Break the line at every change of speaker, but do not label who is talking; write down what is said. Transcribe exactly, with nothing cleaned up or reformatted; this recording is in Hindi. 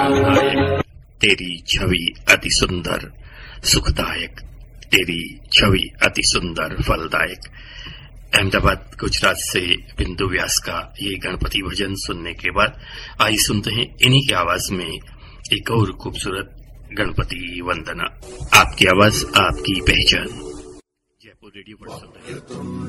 सुखदायक तेरी छवि अति सुंदर, सुखदायक तेरी छवि अति सुंदर फलदायक। अहमदाबाद गुजरात से बिंदु व्यास का ये गणपति भजन सुनने के बाद आइए सुनते हैं इन्हीं की आवाज में एक और खूबसूरत गणपति वंदना। आपकी आवाज आपकी पहचान। जयपुर रेडियो पर सुन रहे हैं।